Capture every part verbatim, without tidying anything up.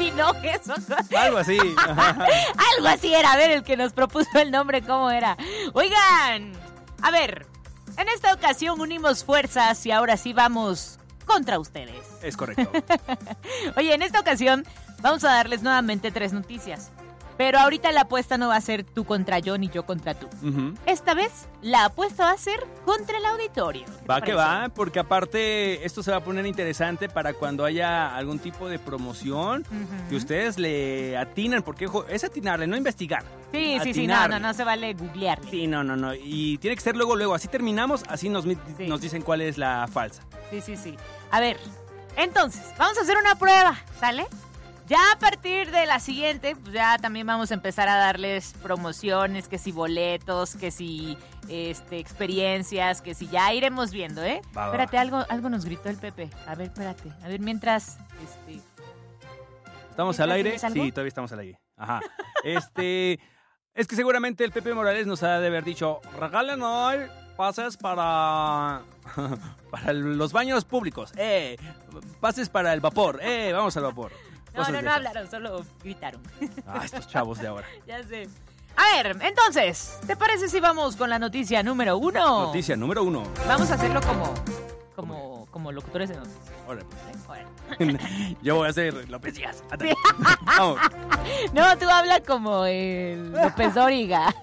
Terminó eso. Algo así. Algo así era. A ver, el que nos propuso el nombre, ¿cómo era? Oigan, a ver, en esta ocasión unimos fuerzas y ahora sí vamos contra ustedes. Es correcto. Oye, en esta ocasión vamos a darles nuevamente tres noticias. Pero ahorita la apuesta no va a ser tú contra yo ni yo contra tú. Uh-huh. Esta vez la apuesta va a ser contra el auditorio. Va que va, porque aparte esto se va a poner interesante para cuando haya algún tipo de promoción uh-huh. que ustedes le atinan, porque ojo, es atinarle, no investigar. Sí, sí, sí, no, no, no se vale googlearle. Sí, no, no, no, y tiene que ser luego, luego, así terminamos, así nos, sí. nos dicen cuál es la falsa. Sí, sí, sí. A ver, entonces, vamos a hacer una prueba, ¿sale? Ya a partir de la siguiente, pues ya también vamos a empezar a darles promociones, que si boletos, que si este, experiencias, que si ya iremos viendo, ¿eh? Va, espérate, va. algo, algo nos gritó el Pepe. A ver, espérate. A ver, mientras... Este, ¿Estamos al aire? Sí, todavía estamos al aire. Ajá. Este... Es que seguramente el Pepe Morales nos ha de haber dicho, regálenos pases para... para los baños públicos. Eh, pases para el vapor. Eh, vamos al vapor. No, no, no hablaron, solo gritaron. Ah, estos chavos de ahora. Ya sé. A ver, entonces, ¿te parece si vamos con la noticia número uno? Noticia número uno. Vamos a hacerlo como, como, como locutores de noticias. Órale, pues. Órale. Yo voy a hacer López Díaz. Sí. Vamos. No, tú hablas como el López Dóriga.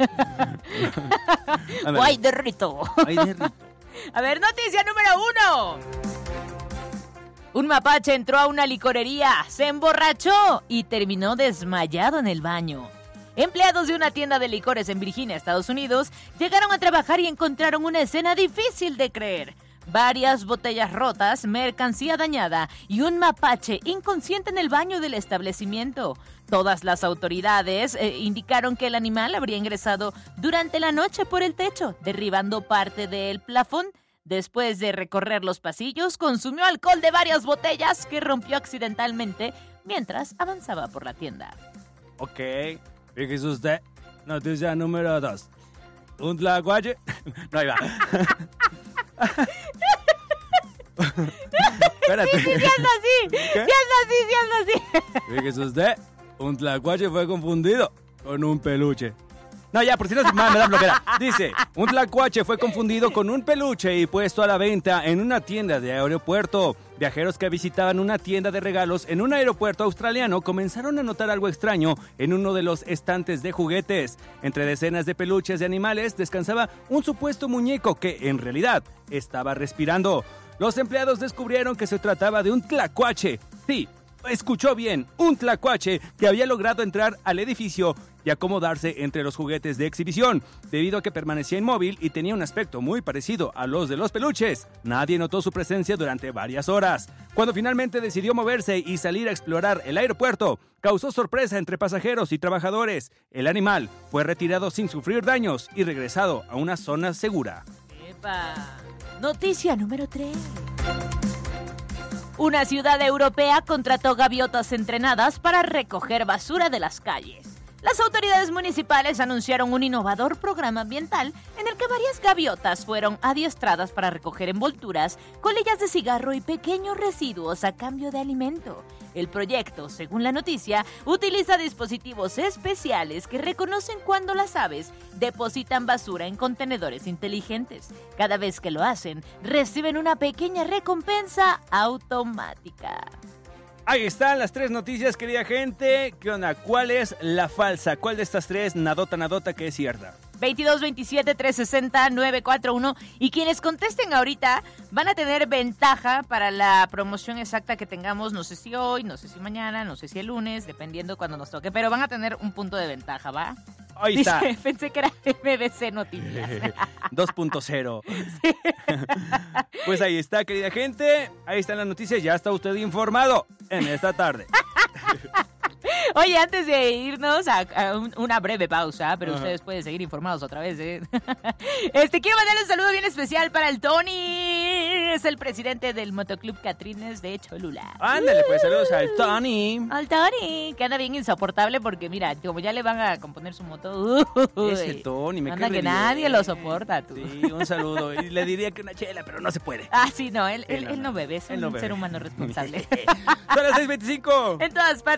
Guay de Rito. Guay de Rito. A ver, noticia número uno. Un mapache entró a una licorería, se emborrachó y terminó desmayado en el baño. Empleados de una tienda de licores en Virginia, Estados Unidos, llegaron a trabajar y encontraron una escena difícil de creer. Varias botellas rotas, mercancía dañada y un mapache inconsciente en el baño del establecimiento. Todas las autoridades eh, indicaron que el animal habría ingresado durante la noche por el techo, derribando parte del plafón. Después de recorrer los pasillos, consumió alcohol de varias botellas que rompió accidentalmente mientras avanzaba por la tienda. Ok, fíjese usted, noticia número dos. Un tlacuache... No, ahí va. Espérate. Sí, sí, sí, anda así. ¿Qué? Sí, anda así, sí, anda así. Fíjese usted, un tlacuache fue confundido con un peluche. No, ya, por si no se me da bloquera. Dice, un tlacuache fue confundido con un peluche y puesto a la venta en una tienda de aeropuerto. Viajeros que visitaban una tienda de regalos en un aeropuerto australiano comenzaron a notar algo extraño en uno de los estantes de juguetes. Entre decenas de peluches de animales descansaba un supuesto muñeco que, en realidad, estaba respirando. Los empleados descubrieron que se trataba de un tlacuache. Sí, escuchó bien, un tlacuache que había logrado entrar al edificio y acomodarse entre los juguetes de exhibición. Debido a que permanecía inmóvil y tenía un aspecto muy parecido a los de los peluches, nadie notó su presencia durante varias horas. Cuando finalmente decidió moverse y salir a explorar el aeropuerto, causó sorpresa entre pasajeros y trabajadores. El animal fue retirado sin sufrir daños y regresado a una zona segura. ¡Epa! Noticia número tres. Una ciudad europea contrató gaviotas entrenadas para recoger basura de las calles. Las autoridades municipales anunciaron un innovador programa ambiental en el que varias gaviotas fueron adiestradas para recoger envolturas, colillas de cigarro y pequeños residuos a cambio de alimento. El proyecto, según la noticia, utiliza dispositivos especiales que reconocen cuando las aves depositan basura en contenedores inteligentes. Cada vez que lo hacen, reciben una pequeña recompensa automática. Ahí están las tres noticias, querida gente. ¿Qué onda? ¿Cuál es la falsa? ¿Cuál de estas tres, nadota, nadota, que es cierta? veintidós veintisiete trescientos sesenta nueve cuatro uno y quienes contesten ahorita van a tener ventaja para la promoción exacta que tengamos, no sé si hoy, no sé si mañana, no sé si el lunes, dependiendo cuando nos toque, pero van a tener un punto de ventaja, ¿va? Ahí Dice, está. Pensé que era M B C Noticias. dos punto cero. Sí. Pues ahí está, querida gente. Ahí están las noticias. Ya está usted informado en esta tarde. Oye, antes de irnos a, a un, una breve pausa, pero Ajá. ustedes pueden seguir informados otra vez, ¿eh? Este, quiero mandarle un saludo bien especial para el Tony. Es el presidente del Motoclub Catrines de Cholula. Ándale, pues saludos al Tony. Al Tony, que anda bien insoportable porque, mira, como ya le van a componer su moto. Uy, Ese Tony, me anda cae que re nadie bien. lo soporta, tú. Sí, un saludo. Y le diría que una chela, pero no se puede. Ah, sí, no, él, Sí, él, no, él no no. bebe, es Él un no bebe. ser humano responsable. Son las seis veinticinco. En todas partes.